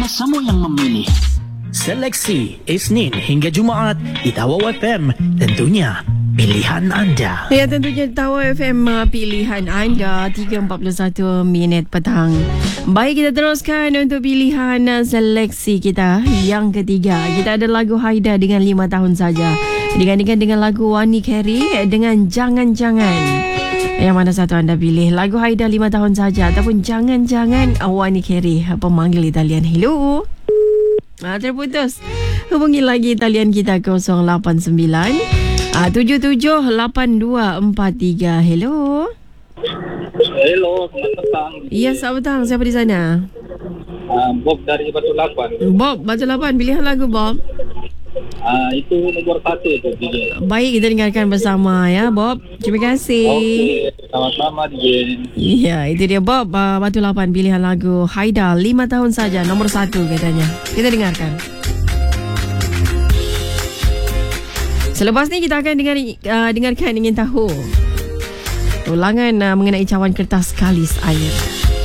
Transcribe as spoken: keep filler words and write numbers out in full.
hanya semua yang memilih. Seleksi Isnin hingga Jumaat di Tawau F M. Tentunya pilihan anda. Ya, tentunya Tawau F M, pilihan anda. Tiga empat puluh satu minit petang. Baik, kita teruskan untuk pilihan seleksi kita yang ketiga. Kita ada lagu Haida dengan lima tahun saja, digandingkan dengan lagu Wani Carey dengan Jangan-Jangan. Yang mana satu anda pilih? Lagu Haida lima tahun saja ataupun Jangan-Jangan Wani Carey? Pemanggil Italian. Hello. Ah, terputus. Hubungi lagi talian kita kosong lapan sembilan tujuh tujuh lapan dua empat tiga. Hello. Hello, selamat petang. Ya, selamat petang. Siapa di sana? Uh, Bob dari Batu Lapan. Bob, Batu Lapan. Pilihan lagu Bob. Uh, itu nomor satu tu D J. Baik, kita dengarkan bersama ya Bob. Terima kasih. Okey, sama-sama D J. Ya, itu dia Bob, uh, Batu Lapan, pilihan lagu Haida lima tahun saja, nomor satu katanya. Kita dengarkan. Selepas ni kita akan dengar, uh, dengarkan ingin tahu ulangan uh, mengenai cawan kertas kalis air.